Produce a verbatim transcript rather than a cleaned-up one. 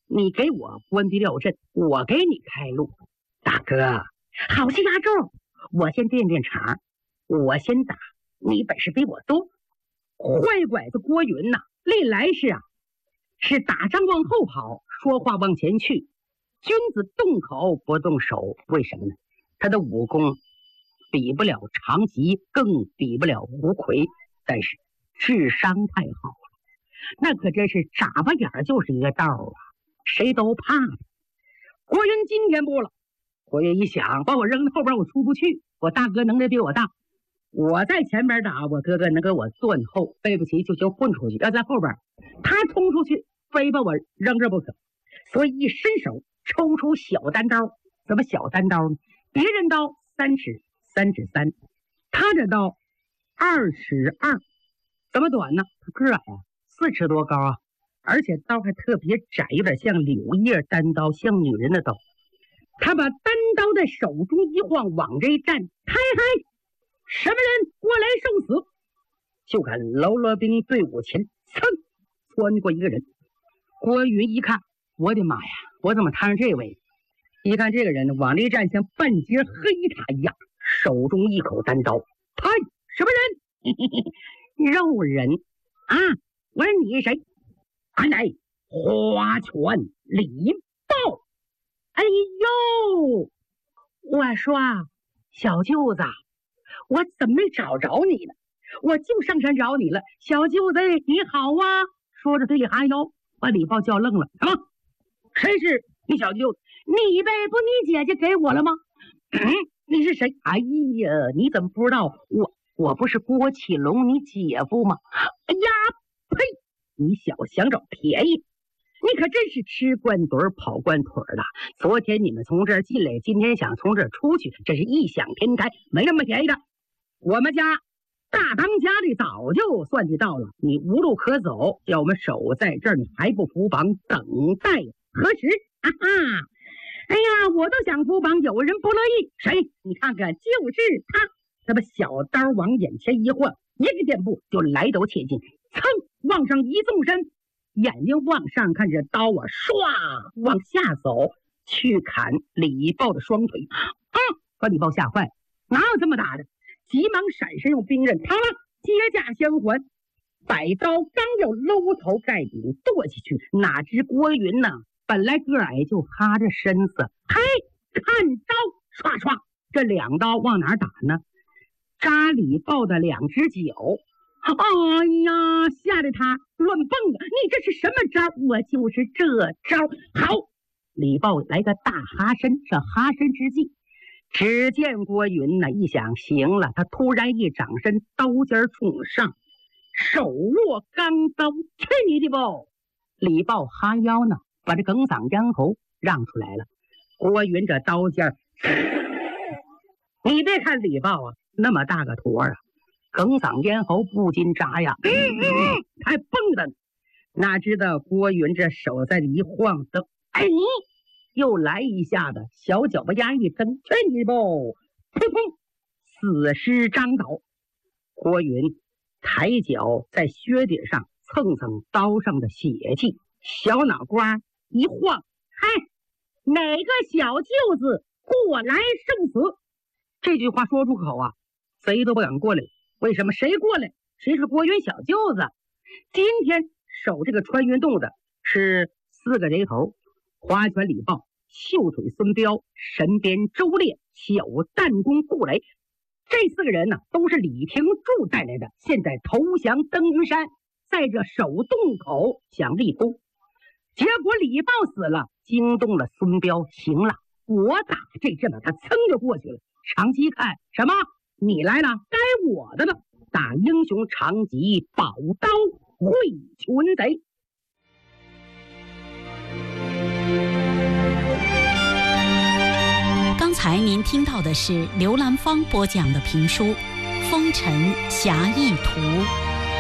你给我关闭料阵，我给你开路。大哥，好戏压轴，我先垫垫场，我先打，你本事比我多。坏拐子郭云呐、啊，历来是啊，是打仗往后跑，说话往前去。君子动口不动手，为什么呢？他的武功比不了长吉，更比不了胡奎，但是智商太好了，那可真是眨巴眼就是一个道啊，谁都怕他。郭云今天不了，郭云一想，把我扔到后边，我出不去，我大哥能力比我大，我在前边打，我哥哥能给我断后，背不起就先混出去，要在后边他冲出去非把我扔这不可，所以一伸手抽出小单刀。怎么小单刀呢？别人刀三尺三尺三，他这刀二尺二，怎么短呢？他个矮啊，四尺多高啊，而且刀还特别窄，有点像柳叶单刀，像女人的刀。他把单刀在手中一晃，往这一站，嗨嗨，什么人过来受死？就看喽啰兵队伍前噌窜过一个人。郭云一看，我的妈呀，我怎么摊上这位？一看这个人往这一站，像半截黑塔一样，手中一口单刀。嗨，什么人？肉人啊！我说你谁？俺乃花拳李豹。哎呦，我说小舅子，我怎么没找着你呢？我就上山找你了。小舅子你好啊！说着他一哈腰，把李豹叫愣了。什么？谁是你小舅子？你呗，不你姐姐给我了吗？嗯，你是谁？哎呀，你怎么不知道我？我不是郭启龙你姐夫吗？哎呀，呸！你小想找便宜，你可真是吃惯腿跑惯腿了。昨天你们从这儿进来，今天想从这儿出去，这是异想天开，没那么便宜的。我们家大当家的早就算计到了，你无路可走，要我们守在这儿，你还不伏绑等待何时？哈哈！哎呀，我都想伏绑，有人不乐意。谁？你看看，就是他。他把小刀往眼前一晃，一个箭步就来到切近，噌往上一纵身，眼睛往上看着刀啊，唰往下走，去砍李豹的双腿。啊！把李豹吓坏，哪有这么打的？急忙闪身用兵刃，啪啦接驾相还。摆刀刚要搂头盖顶剁下去，哪知郭云呢？本来个矮就哈着身子，嘿，看招，唰唰，这两刀往哪打呢？扎李豹的两只脚。哎呀，吓得他乱蹦啊！你这是什么招？我就是这招。好，李豹来个大哈身，这哈身之际，只见郭云呢一想，行了，他突然一掌身，刀尖冲上，手握钢刀，去你的不！李豹哈腰呢，把这哽嗓咽喉让出来了。郭云这刀尖，你别看李豹啊那么大个坨啊，哽嗓咽喉不禁扎呀，嗯嗯，还蹦的。哪知道郭云这手在一晃的，哎，又来一下子，小脚巴丫一蹬，去你不！砰砰，死尸张倒。郭云抬脚在靴底上蹭蹭刀上的血迹，小脑瓜一晃，嗨，哪个小舅子过来受死？这句话说出口啊，谁都不敢过来。为什么？谁过来谁是郭云小舅子。今天守这个穿云洞的是四个人头：花拳李豹、秀腿孙彪、神鞭周烈、小弹弓顾雷。这四个人呢，都是李廷柱带来的，现在投降登云山，在这守洞口想立功。结果李豹死了，惊动了孙彪，行了，我打这阵子他噌就过去了。长吉看什么？你来了，该我的了。打英雄长吉宝刀会群贼。 刚才您听到的是刘兰芳播讲的评书《风尘侠义图》。